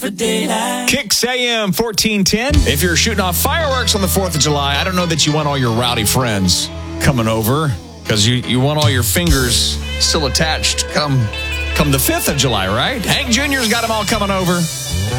Kicks AM 1410. If you're shooting off fireworks on the 4th of July, I don't know that you want all your rowdy friends coming over because you want all your fingers still attached come the 5th of July, right? Hank Jr.'s got them all coming over.